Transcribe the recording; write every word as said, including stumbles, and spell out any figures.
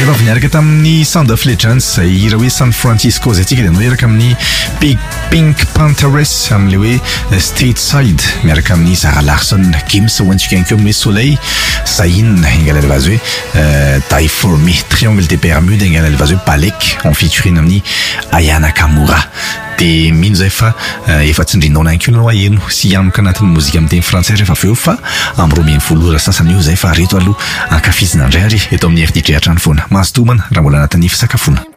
rehefa avy niaraka tamin'ny Sound of Legends izay hira hoe San Francisco zay tsika dia anao eraka amin'ny Big Pink Panthers amin'ilay hoe Stateside miaraka amin'ny Zara Larsson, Gims hoantsika ihany koa amin'ny hoe Soleil, Zayn ingala levazy hoe Die For Me, Triangle des Bermudes ingala levazy hoe Balek en featuring amin'ny Ayana Kamura. Dia mino zay fa efa tsindrinao nanko no aheno sy hiamoka anatin'ny mozika amin'ny teny frantsay rehefa avy eo fa amin'ny roa ambin'ny folo ora sasany io zay fa reto aloha ankafizina indray ary eto amin'ny R D J Atrano foana. Mahazo tomana raha mbola anatin'ny fisakafoana.